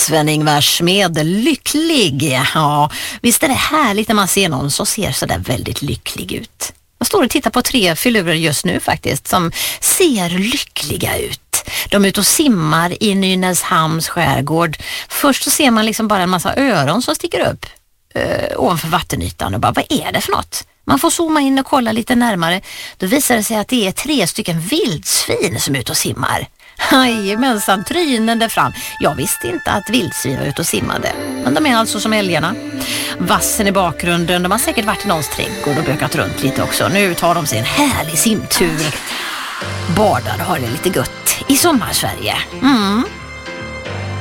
Sven-Ingvars med lycklig. Ja, visst är det härligt när man ser någon som ser så där väldigt lycklig ut. Jag står och tittar på 3 filurer just nu faktiskt som ser lyckliga ut. De är ute och simmar i Nynäshamns skärgård. Först så ser man liksom bara en massa öron som sticker upp ovanför vattenytan och bara, vad är det för något? Man får zooma in och kolla lite närmare. Då visar det sig att det är 3 stycken vildsvin som är ute och simmar. Jajamensan, trynen där fram. Jag visste inte att vildsvin var ute och simmade. Men de är alltså som älgarna. Vassen i bakgrunden, de har säkert varit i någons trädgård och bökat runt lite också. Nu tar de sig en härlig simtur. Badar och har det lite gött i sommarsverige.